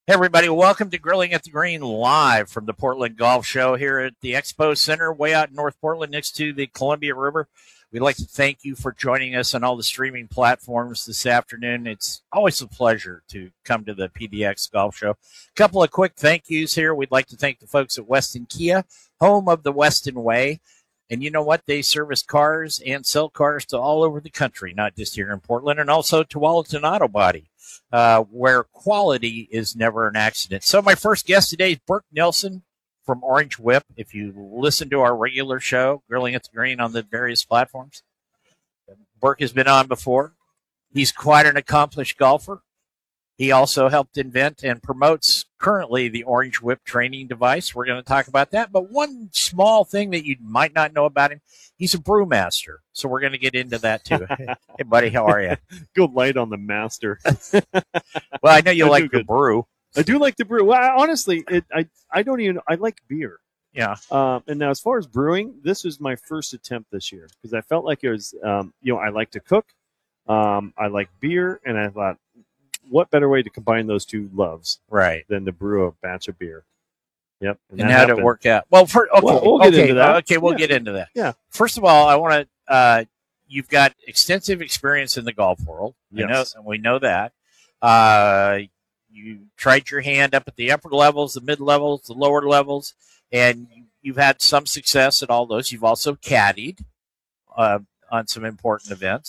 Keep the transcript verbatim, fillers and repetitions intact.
Hey, everybody, welcome to Grilling at the Green live from the Portland Golf Show here at the Expo Center, way out in North Portland next to the Columbia River. We'd like to thank you for joining us on all the streaming platforms this afternoon. It's always a pleasure to come to the P D X Golf Show. A couple of quick thank yous here. We'd like to thank the folks at Weston Kia, home of the Weston Way. And you know what? They service cars and sell cars to all over the country, not just here in Portland, and also to Tualatin Auto Body, uh, where quality is never an accident. So my first guest today is Burke Nelson from Orange Whip. If you listen to our regular show, Grilling at the Green, on the various platforms, Burke has been on before. He's quite an accomplished golfer. He also helped invent and promotes currently the Orange Whip training device. We're going to talk about that. But one small thing that you might not know about him, he's a brewmaster. So we're going to get into that too. Hey, buddy, how are you? Go light on the master. Well, I know you I like do to good. brew. I do like to brew. Well, I, honestly, it, I I don't even. I like beer. Yeah. Um, and now, as far as brewing, this was my first attempt this year because I felt like it was. Um, you know, I like to cook. Um, I like beer, and I thought, what better way to combine those two loves Right. than to brew a batch of beer? Yep. And, that how did it happened. work out? Well, for, okay, Well, we'll get okay, into that. okay, we'll Yeah. get into that. Yeah. First of all, I want to. Uh, you've got extensive experience in the golf world. You know, Yes. and we know that. Uh, you tried your hand up at the upper levels, the mid levels, the lower levels, and you, you've had some success at all those. You've also caddied uh, on some important events.